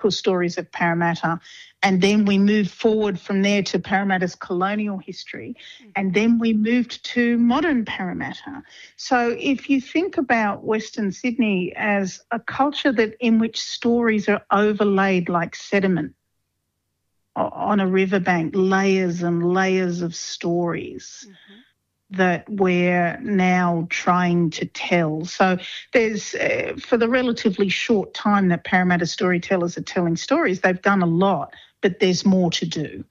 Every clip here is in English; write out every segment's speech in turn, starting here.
stories of Parramatta. And then we moved forward from there to Parramatta's colonial history. And then we moved to modern Parramatta. So if you think about Western Sydney as a culture that in which stories are overlaid like sediment on a riverbank, layers and layers of stories that we're now trying to tell. So there's, for the relatively short time that Parramatta storytellers are telling stories, they've done a lot, but there's more to do.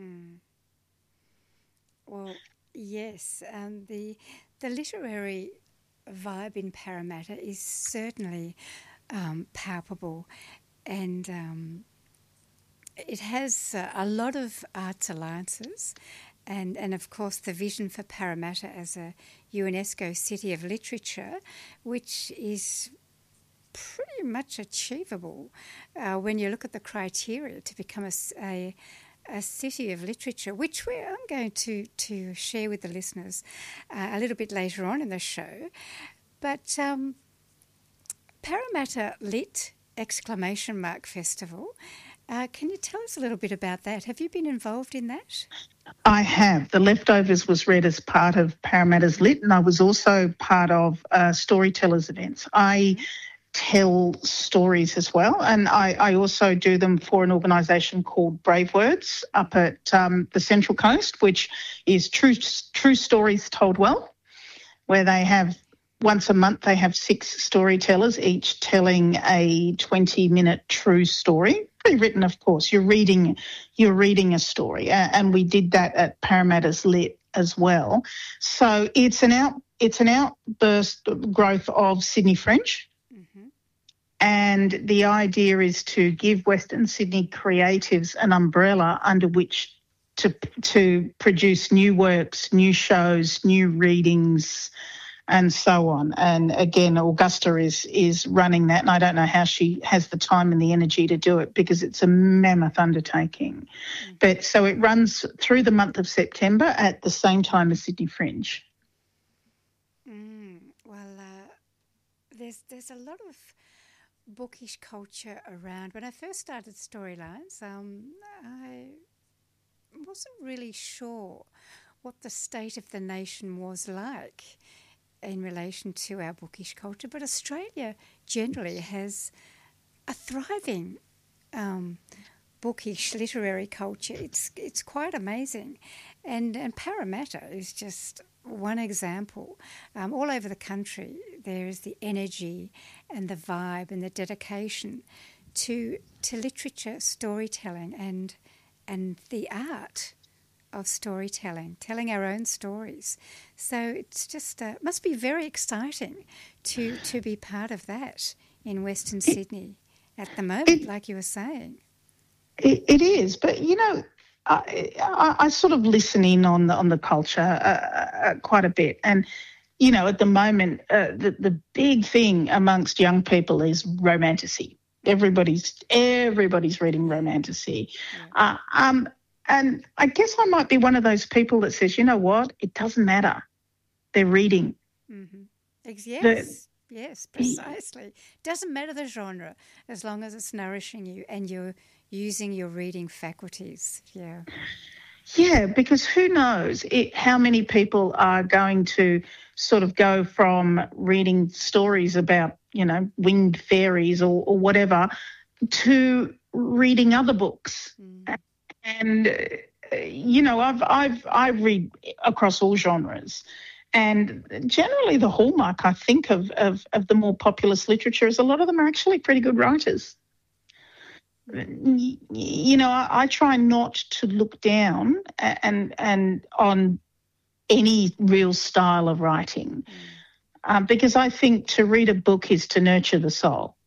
Well, yes, the literary vibe in Parramatta is certainly palpable, and it has a lot of arts alliances. And of course, the vision for Parramatta as a UNESCO City of Literature, which is pretty much achievable when you look at the criteria to become a city of literature, which I'm going to share with the listeners a little bit later on in the show. But Parramatta Lit! Festival. Can you tell us a little bit about that? Have you been involved in that? I have. The Leftovers was read as part of Parramatta's Lit, and I was also part of storytellers events. I tell stories as well, and I also do them for an organisation called Brave Words up at the Central Coast, which is True Stories Told Well, where they have once a month they have 6 storytellers, each telling a 20-minute true story. Written, of course. You're reading a story, and we did that at Parramatta's Lit as well. So it's an outburst growth of Sydney Fringe, and the idea is to give Western Sydney creatives an umbrella under which to produce new works, new shows, new readings, and so on. And again, Augusta is running that, and I don't know how she has the time and the energy to do it because it's a mammoth undertaking. But so it runs through the month of September at the same time as Sydney Fringe. Well, there's a lot of bookish culture around. When I first started Storylines, I wasn't really sure what the state of the nation was like in relation to our bookish culture, but Australia generally has a thriving bookish literary culture. It's quite amazing, and Parramatta is just one example. All over the country, there is the energy and the vibe and the dedication to literature, storytelling, and the art of storytelling, telling our own stories. So it's just must be very exciting to be part of that in Western Sydney at the moment, like you were saying. It is, but you know, I sort of listen in on the culture quite a bit, and you know, at the moment, the big thing amongst young people is romantasy. Everybody's reading romantasy. And I guess I might be one of those people that says, you know what, it doesn't matter. They're reading. Yes, precisely. Doesn't matter the genre as long as it's nourishing you and you're using your reading faculties. Yeah. Yeah, because who knows how many people are going to sort of go from reading stories about, you know, winged fairies or whatever to reading other books. And, you know, I read across all genres. And generally the hallmark, I think, of the more populist literature is a lot of them are actually pretty good writers. You know, I try not to look down and on any real style of writing because I think to read a book is to nurture the soul.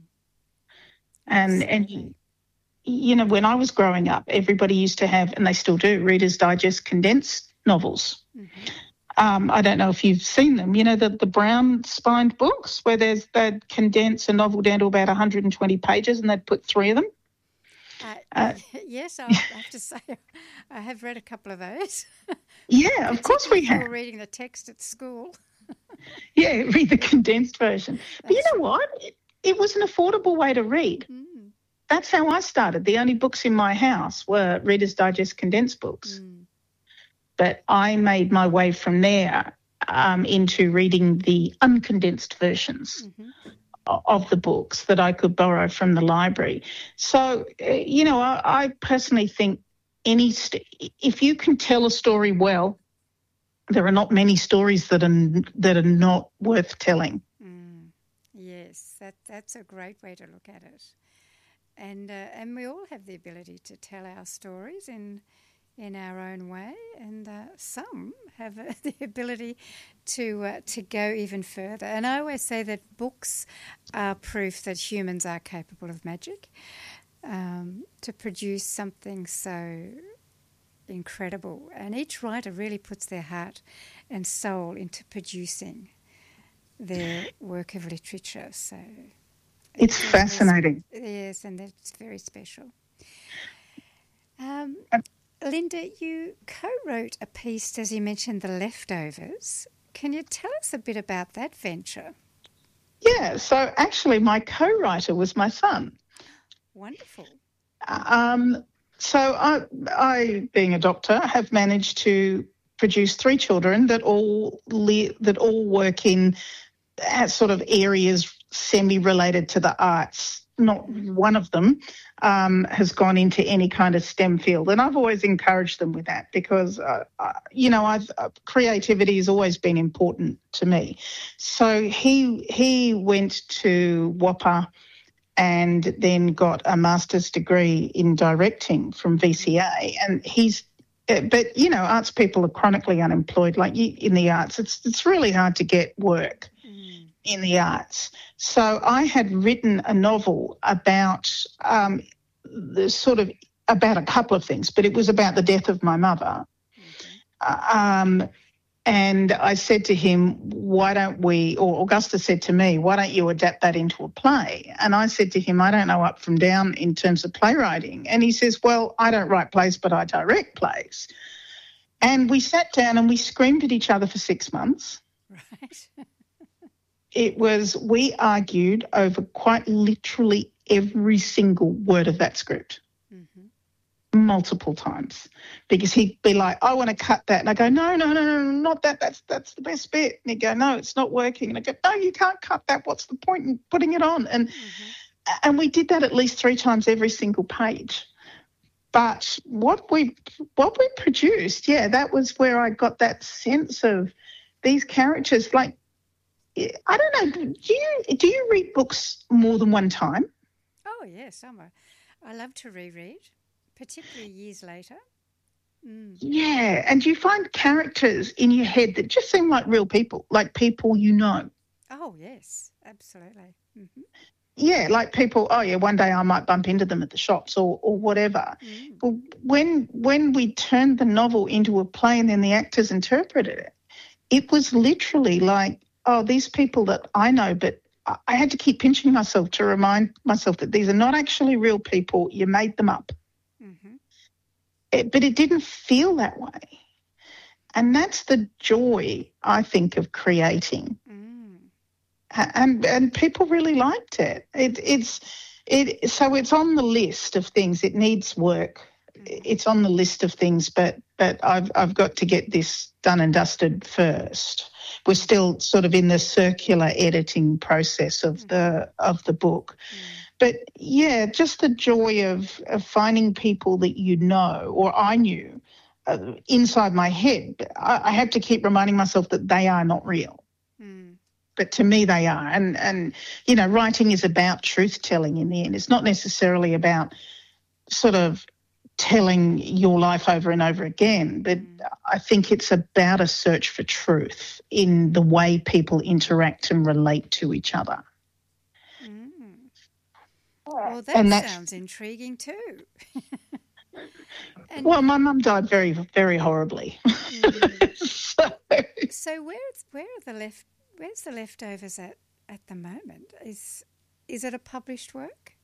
And you know, when I was growing up, everybody used to have, and they still do, Reader's Digest condensed novels. I don't know if you've seen them, you know, the brown-spined books where they'd condense a novel down to about 120 pages and they'd put 3 of them. Yes, I have to say I have read a couple of those. Yeah, of course we have. Reading the text at school. Yeah, read the condensed version. But you know what? It was an affordable way to read. that's how I started. The only books in my house were Reader's Digest condensed books. But I made my way from there into reading the uncondensed versions of the books that I could borrow from the library. So, I personally think if you can tell a story well, there are not many stories that are not worth telling. Yes, that's a great way to look at it. And we all have the ability to tell our stories in our own way, and some have the ability to go even further. And I always say that books are proof that humans are capable of magic. To produce something so incredible, and each writer really puts their heart and soul into producing their work of literature. So it's fascinating. Yes, and that's very special. Linda, you co-wrote a piece, as you mentioned, The Leftovers. Can you tell us a bit about that venture? Yeah, so actually my co-writer was my son. Wonderful. So I, being a doctor, have managed to produce 3 children that all work in sort of areas semi-related to the arts. Not one of them has gone into any kind of STEM field, and I've always encouraged them with that because, creativity has always been important to me. So he went to WAPA and then got a master's degree in directing from VCA, and but arts people are chronically unemployed. Like in the arts, it's really hard to get work in the arts. So I had written a novel about about a couple of things, but it was about the death of my mother. And I said to him, why don't we, or Augusta said to me, why don't you adapt that into a play? And I said to him, I don't know up from down in terms of playwriting. And he says, well, I don't write plays, but I direct plays. And we sat down and we screamed at each other for 6 months. Right. We argued over quite literally every single word of that script. Multiple times, because he'd be like, I want to cut that. And I go, no, not that. That's the best bit. And he'd go, no, it's not working. And I go, no, you can't cut that. What's the point in putting it on? And we did that at least 3 times every single page. But what we produced, that was where I got that sense of these characters. Like, I don't know, do you read books more than one time? Oh, yes, I love to reread, particularly years later. Yeah, and you find characters in your head that just seem like real people, like people you know. Oh, yes, absolutely. Yeah, like people, one day I might bump into them at the shops or whatever. But when we turned the novel into a play and then the actors interpreted it, it was literally like, these people that I know, but I had to keep pinching myself to remind myself that these are not actually real people. You made them up. But it didn't feel that way. And that's the joy, I think, of creating. And people really liked it. So it's on the list of things. It needs work. It's on the list of things, but I've got to get this done and dusted first. We're still sort of in the circular editing process of the book. But yeah, just the joy of finding people that you know, or I knew, inside my head. I had to keep reminding myself that they are not real. But to me they are. And writing is about truth-telling in the end. It's not necessarily about sort of telling your life over and over again, but I think it's about a search for truth in the way people interact and relate to each other. Well, that sounds intriguing too. Well, my mum died very, very horribly. So where's the Leftovers at the moment? Is it a published work?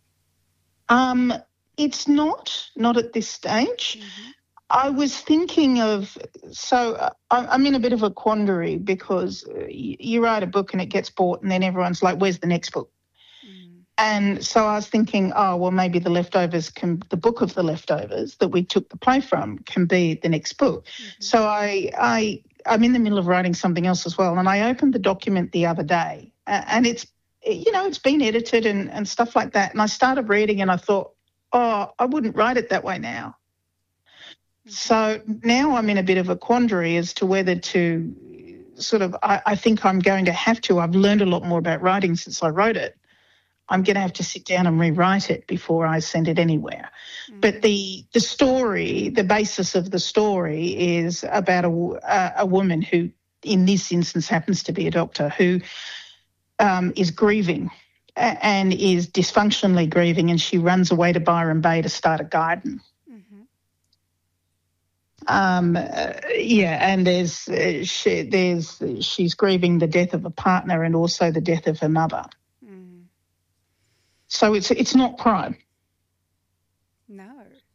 It's not at this stage. I was thinking of, I'm in a bit of a quandary because you write a book and it gets bought and then everyone's like, where's the next book? And so I was thinking, oh, well, maybe the book of The Leftovers that we took the play from can be the next book. So I'm in the middle of writing something else as well. And I opened the document the other day and it's been edited and stuff like that. And I started reading and I thought, oh, I wouldn't write it that way now. So now I'm in a bit of a quandary as to whether to I think I'm going to have to. I've learned a lot more about writing since I wrote it. I'm going to have to sit down and rewrite it before I send it anywhere. But the story, the basis of the story is about a woman who, in this instance, happens to be a doctor who is grieving and is dysfunctionally grieving, and she runs away to Byron Bay to start a garden. And she's grieving the death of a partner and also the death of her mother. So it's not crime. No.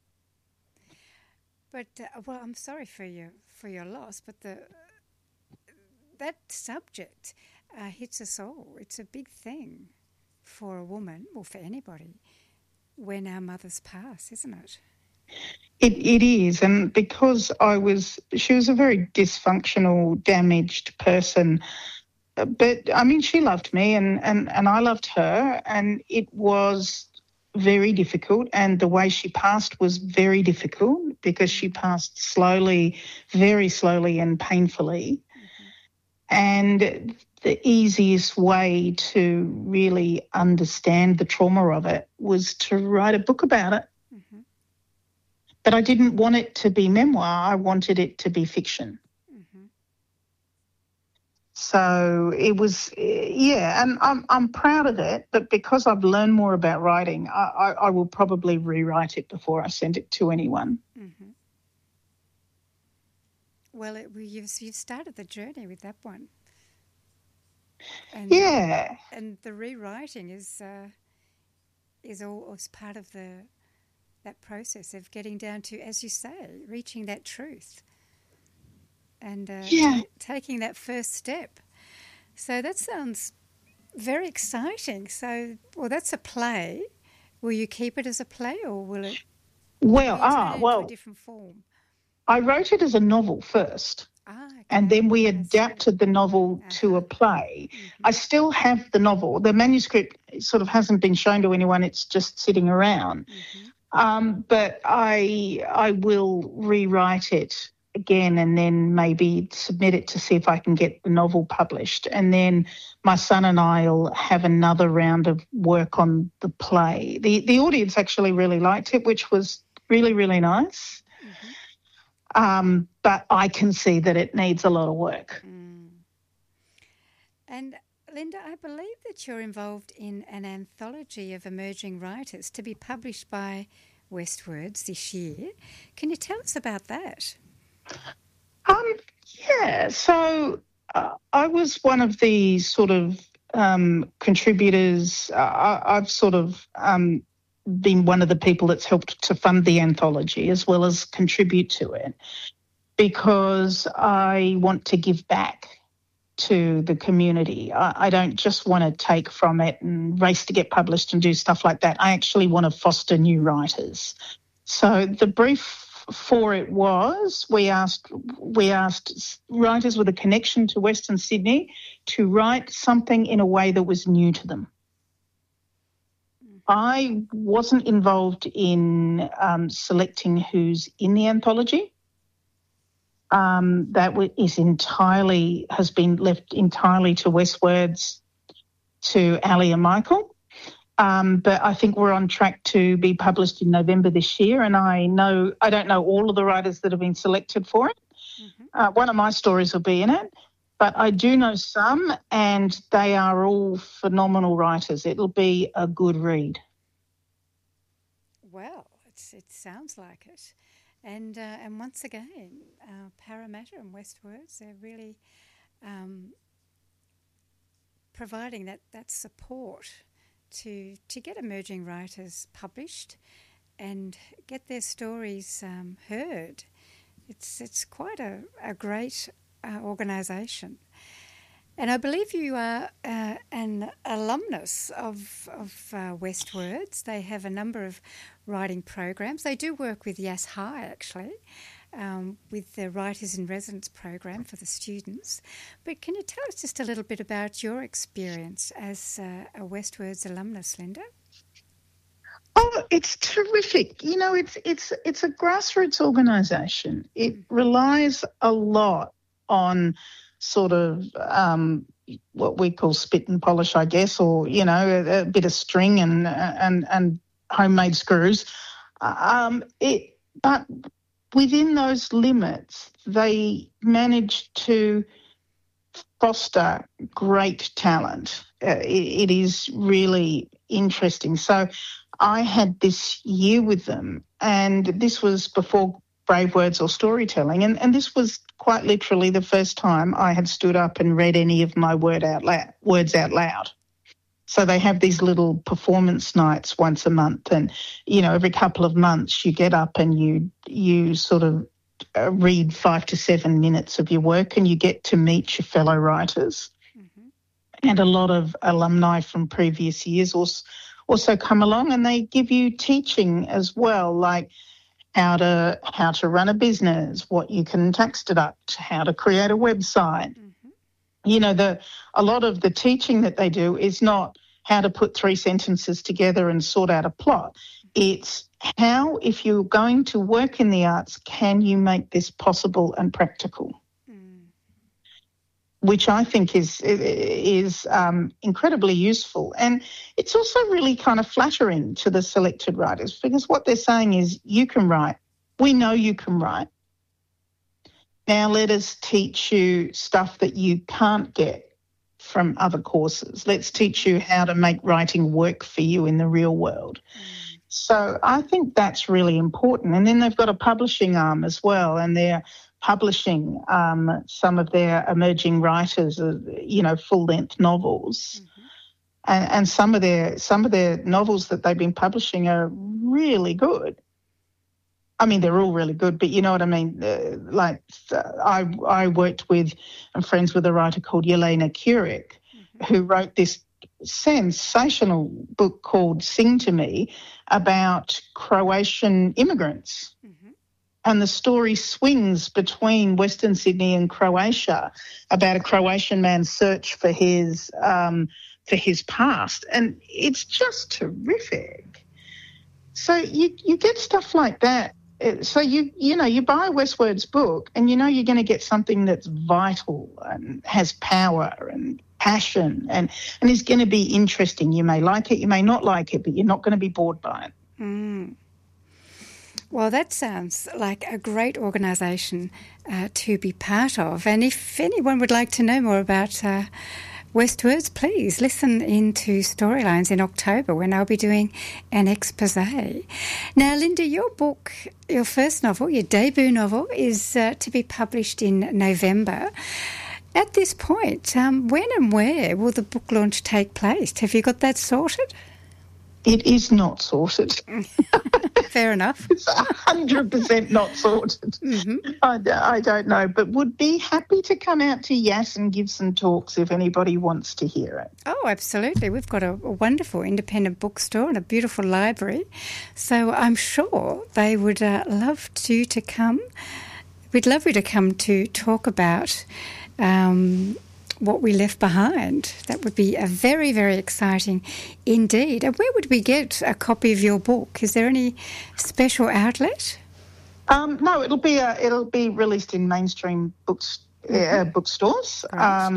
But well, I'm sorry for your loss, but that subject hits us all. It's a big thing for a woman, or for anybody, when our mothers pass, isn't it? It is, and because she was a very dysfunctional, damaged person. But, I mean, she loved me and I loved her, and it was very difficult, and the way she passed was very difficult because she passed slowly, very slowly and painfully. And the easiest way to really understand the trauma of it was to write a book about it. But I didn't want it to be memoir. I wanted it to be fiction. So it was, and I'm proud of it, but because I've learned more about writing, I will probably rewrite it before I send it to anyone. Well, you've started the journey with that one. And, and the rewriting is part of that process of getting down to, as you say, reaching that truth. And taking that first step. So that sounds very exciting. So, well, that's a play. Will you keep it as a play, or will it turn into a different form? I wrote it as a novel first, and then we adapted the novel to a play. I still have the novel. The manuscript sort of hasn't been shown to anyone. It's just sitting around. But I will rewrite it again and then maybe submit it to see if I can get the novel published. And then my son and I will have another round of work on the play. The audience actually really liked it, which was really, really nice. But I can see that it needs a lot of work. And Linda, I believe that you're involved in an anthology of emerging writers to be published by Westwards this year. Can you tell us about that? So I was one of the sort of contributors. I've sort of been one of the people that's helped to fund the anthology as well as contribute to it, because I want to give back to the community. I don't just want to take from it and race to get published and do stuff like that. I actually want to foster new writers. So the brief for it was we asked writers with a connection to Western Sydney to write something in a way that was new to them. I wasn't involved in selecting who's in the anthology. That has been left entirely to Westwards, to Ali and Michael. But I think we're on track to be published in November this year, and I don't know all of the writers that have been selected for it. One of my stories will be in it, but I do know some, and they are all phenomenal writers. It'll be a good read. Well, it sounds like it. And once again, Parramatta and Westwards, they're really providing that support to get emerging writers published and get their stories heard. It's quite a great organisation. And I believe you are an alumnus of Westwords. They have a number of writing programs. They do work with Yass High, actually, with the Writers in Residence program for the students. But can you tell us just a little bit about your experience as a Westwords alumnus, Linda? Oh, it's terrific. You know, it's a grassroots organisation. It relies a lot on sort of what we call spit and polish, I guess, or you know, a bit of string and homemade screws. But within those limits, they manage to foster great talent. It is really interesting. So I had this year with them, and this was before Brave Words or storytelling, and this was quite literally the first time I had stood up and read any of my words out loud. So they have these little performance nights once a month, and you know, every couple of months you get up and you sort of read 5 to 7 minutes of your work, and you get to meet your fellow writers. Mm-hmm. And a lot of alumni from previous years also come along, and they give you teaching as well, like how to run a business, what you can tax deduct, how to create a website. Mm-hmm. You know, a lot of the teaching that they do is not how to put 3 sentences together and sort out a plot. It's how, if you're going to work in the arts, can you make this possible and practical? Which I think is incredibly useful. And it's also really kind of flattering to the selected writers, because what they're saying is, you can write. We know you can write. Now let us teach you stuff that you can't get from other courses. Let's teach you how to make writing work for you in the real world. So I think that's really important. And then they've got a publishing arm as well, and they're publishing some of their emerging writers, you know, full-length novels. Mm-hmm. And some of their novels that they've been publishing are really good. I mean, they're all really good, but you know what I mean? I worked with and friends with a writer called Yelena Kurik, mm-hmm. who wrote this sensational book called Sing to Me about Croatian immigrants. Mm-hmm. And the story swings between Western Sydney and Croatia about a Croatian man's search for his past. And it's just terrific. So you get stuff like that. So you know, you buy a Westwords book and you know you're going to get something that's vital and has power and passion and is going to be interesting. You may like it, you may not like it, but you're not going to be bored by it. Mm. Well, that sounds like a great organisation to be part of. And if anyone would like to know more about Westwords, please listen into Storylines in October when I'll be doing an expose. Now, Linda, your book, your first novel, your debut novel, is to be published in November. At this point, when and where will the book launch take place? Have you got that sorted? It is not sorted. Fair enough. It's 100% not sorted. Mm-hmm. I don't know, but would be happy to come out to Yass and give some talks if anybody wants to hear it. Oh, absolutely. We've got a wonderful independent bookstore and a beautiful library, so I'm sure they would love you to come. We'd love you to come to talk about what we left behind. That would be a very, very exciting indeed. And where would we get a copy of your book? Is there any special outlet? No, it'll be released in mainstream bookstores.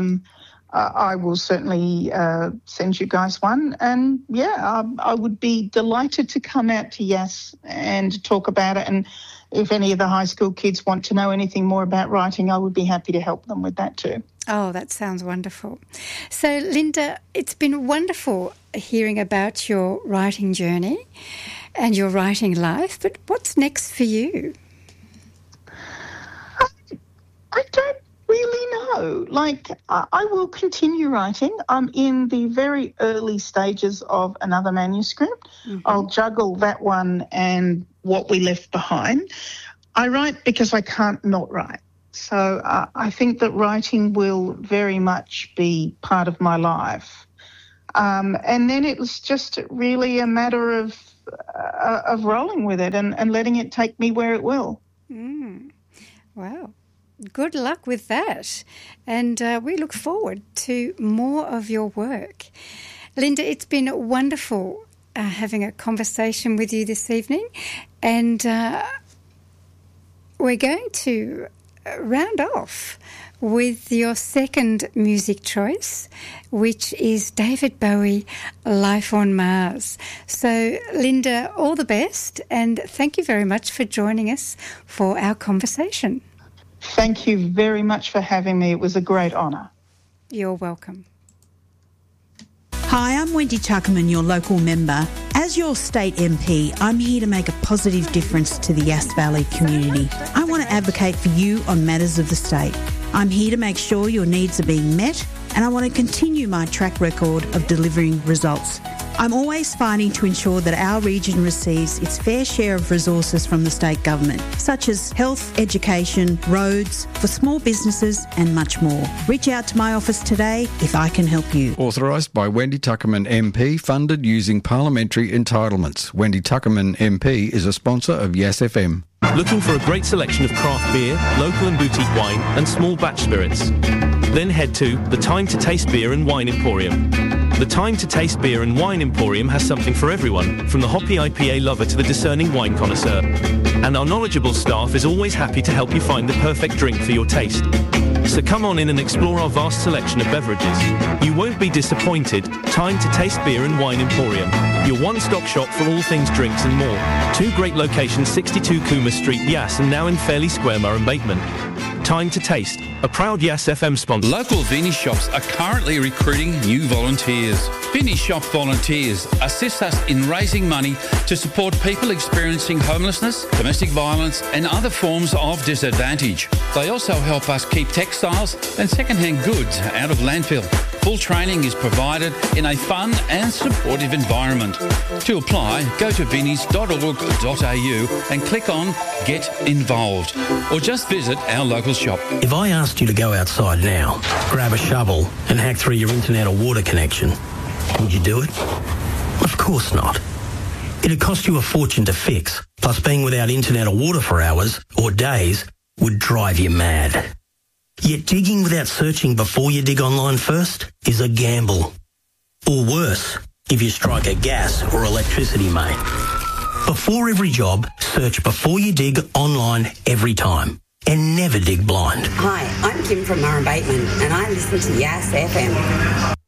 I will certainly send you guys one, and I would be delighted to come out to Yass and talk about it. And if any of the high school kids want to know anything more about writing, I would be happy to help them with that too. Oh, that sounds wonderful. So, Linda, it's been wonderful hearing about your writing journey and your writing life, but what's next for you? I don't really know. I will continue writing. I'm in the very early stages of another manuscript. Mm-hmm. I'll juggle that one and What We Left Behind. I write because I can't not write. So I think that writing will very much be part of my life. And then it was just really a matter of rolling with it and letting it take me where it will. Wow. Good luck with that. And we look forward to more of your work. Linda, it's been wonderful having a conversation with you this evening. And we're going to round off with your second music choice, which is David Bowie, Life on Mars. So, Linda, all the best, and thank you very much for joining us for our conversation. Thank you very much for having me. It was a great honour. You're welcome. Hi, I'm Wendy Tuckerman, your local member. As your state MP, I'm here to make a positive difference to the Yass Valley community. I want to advocate for you on matters of the state. I'm here to make sure your needs are being met, and I want to continue my track record of delivering results. I'm always fighting to ensure that our region receives its fair share of resources from the state government, such as health, education, roads, for small businesses and much more. Reach out to my office today if I can help you. Authorised by Wendy Tuckerman MP, funded using parliamentary entitlements. Wendy Tuckerman MP is a sponsor of Yass FM. Looking for a great selection of craft beer, local and boutique wine and small batch spirits? Then head to the Time to Taste Beer and Wine Emporium. The Time to Taste Beer and Wine Emporium has something for everyone, from the hoppy IPA lover to the discerning wine connoisseur. And our knowledgeable staff is always happy to help you find the perfect drink for your taste. So come on in and explore our vast selection of beverages. You won't be disappointed. Time to Taste Beer and Wine Emporium, your one-stop shop for all things drinks and more. 2 great locations, 62 Cooma Street, Yass, and now in Fairley Square, Murray Bateman. Time to Taste, a proud Yass FM sponsor. Local Vinnie shops are currently recruiting new volunteers. Vinnie Shop volunteers assist us in raising money to support people experiencing homelessness, domestic violence and other forms of disadvantage. They also help us keep textiles and second-hand goods out of landfill. Full training is provided in a fun and supportive environment. To apply, go to vinnies.org.au and click on Get Involved, or just visit our local shop. If I asked you to go outside now, grab a shovel and hack through your internet or water connection, would you do it? Of course not. It'd cost you a fortune to fix, plus being without internet or water for hours or days would drive you mad. Yet digging without searching before you dig online first is a gamble. Or worse, if you strike a gas or electricity main. Before every job, search before you dig online every time. And never dig blind. Hi, I'm Kim from Murray Bateman and I listen to Yass FM.